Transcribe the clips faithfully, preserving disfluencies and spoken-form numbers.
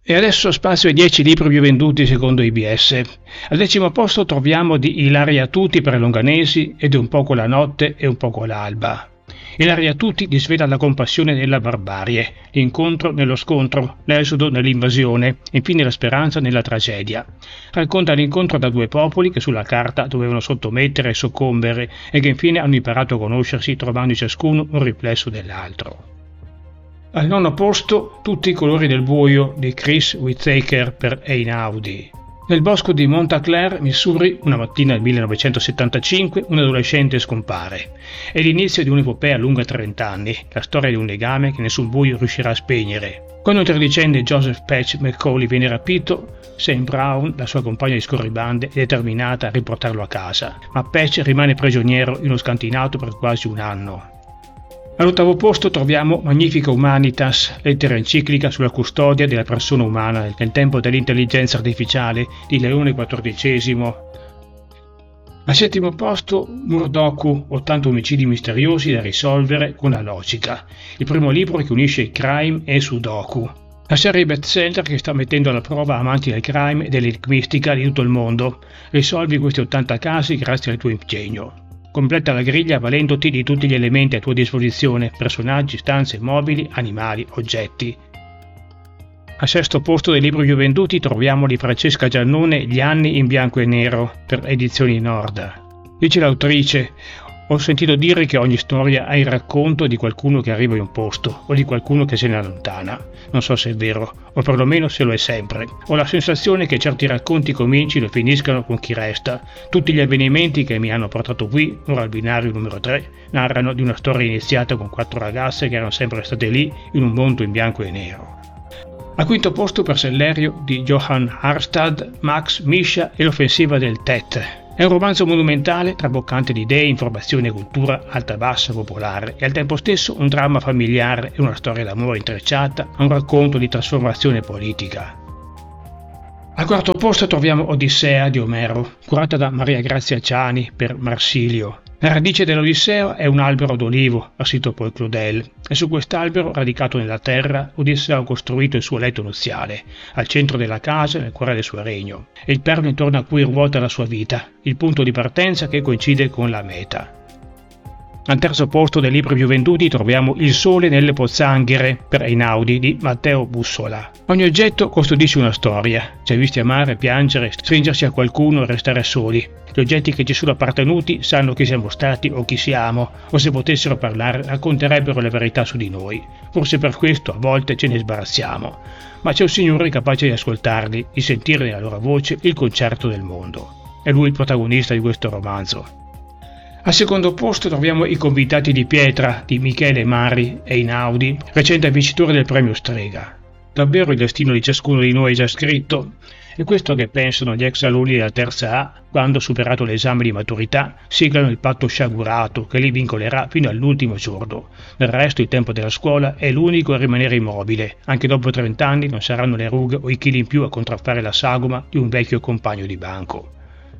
E adesso spazio ai dieci libri più venduti secondo I B S. Al decimo posto troviamo di Ilaria Tutti per Longanesi ed Un poco la notte e un poco l'alba. Ilaria Tutti disvela la compassione nella barbarie, l'incontro nello scontro, l'esodo nell'invasione, infine la speranza nella tragedia. Racconta l'incontro da due popoli che sulla carta dovevano sottomettere e soccombere e che infine hanno imparato a conoscersi trovando ciascuno un riflesso dell'altro. Al nono posto, Tutti i colori del buio di Chris Whittaker per Einaudi. Nel bosco di Montclair, Missouri, una mattina del millenovecentosettantacinque, un adolescente scompare. È l'inizio di un'epopea lunga trenta anni, la storia di un legame che nessun buio riuscirà a spegnere. Quando il tredicenne Joseph Patch McCauley viene rapito, Sam Brown, la sua compagna di scorribande, è determinata a riportarlo a casa, ma Patch rimane prigioniero in uno scantinato per quasi un anno. All'ottavo posto troviamo Magnifica Humanitas, lettera enciclica sulla custodia della persona umana nel tempo dell'intelligenza artificiale di Leone quattordicesimo. Al settimo posto Murdoku, ottanta omicidi misteriosi da risolvere con la logica, il primo libro che unisce il crime e il sudoku. La serie bestseller che sta mettendo alla prova amanti del crime e dell'enigmistica di tutto il mondo. Risolvi questi ottanta casi grazie al tuo impegno. Completa la griglia valendoti di tutti gli elementi a tua disposizione, personaggi, stanze, mobili, animali, oggetti. Al sesto posto dei libri più venduti troviamo di Francesca Giannone Gli anni in bianco e nero per Edizioni Nord. Dice l'autrice: ho sentito dire che ogni storia ha il racconto di qualcuno che arriva in un posto o di qualcuno che se ne allontana. Non so se è vero, o perlomeno se lo è sempre. Ho la sensazione che certi racconti comincino e finiscano con chi resta. Tutti gli avvenimenti che mi hanno portato qui, ora al binario numero tre, narrano di una storia iniziata con quattro ragazze che erano sempre state lì in un mondo in bianco e nero. Al quinto posto per Sellerio di Johan Harstad, Max, Misha e l'offensiva del Tet. È un romanzo monumentale, traboccante di idee, informazione e cultura alta, bassa, popolare e al tempo stesso un dramma familiare e una storia d'amore intrecciata a un racconto di trasformazione politica. Al quarto posto troviamo Odissea di Omero, curata da Maria Grazia Ciani per Marsilio. La radice dell'Odissea è un albero d'olivo, ha scritto Paul Claudel, e su quest'albero, radicato nella terra, Odissea ha costruito il suo letto nuziale, al centro della casa e nel cuore del suo regno. È il perno intorno a cui ruota la sua vita, il punto di partenza che coincide con la meta. Al terzo posto dei libri più venduti troviamo Il sole nelle pozzanghere per Einaudi di Matteo Bussola. Ogni oggetto custodisce una storia, ci ha visti amare, piangere, stringersi a qualcuno e restare soli. Gli oggetti che ci sono appartenuti sanno chi siamo stati o chi siamo, o se potessero parlare racconterebbero le verità su di noi. Forse per questo a volte ce ne sbarazziamo, ma c'è un Signore capace di ascoltarli, di sentire nella loro voce il concerto del mondo. È lui il protagonista di questo romanzo. Al secondo posto troviamo I convitati di pietra di Michele Mari e Einaudi, recente vincitore del premio Strega. Davvero il destino di ciascuno di noi è già scritto? È questo che pensano gli ex alunni della terza A quando, superato l'esame di maturità, siglano il patto sciagurato che li vincolerà fino all'ultimo giorno. Del resto il tempo della scuola è l'unico a rimanere immobile. Anche dopo trent'anni non saranno le rughe o i chili in più a contraffare la sagoma di un vecchio compagno di banco.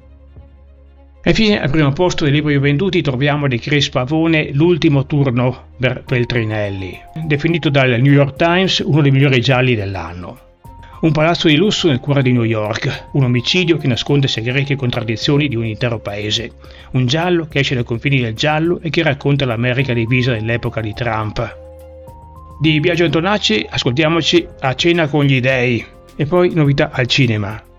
E infine, al primo posto dei libri venduti troviamo di Chris Pavone L'ultimo turno per Feltrinelli, definito dal New York Times uno dei migliori gialli dell'anno. Un palazzo di lusso nel cuore di New York, un omicidio che nasconde segreti e contraddizioni di un intero paese, un giallo che esce dai confini del giallo e che racconta l'America divisa dell'epoca di Trump. Di Biagio Antonacci ascoltiamoci A cena con gli dei e poi novità al cinema.